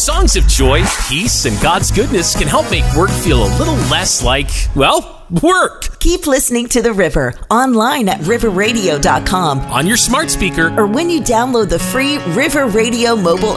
songs of joy, peace, and God's goodness can help make work feel a little less like, well, work. Keep listening to The River online at riverradio.com, on your smart speaker, or when you download the free River Radio mobile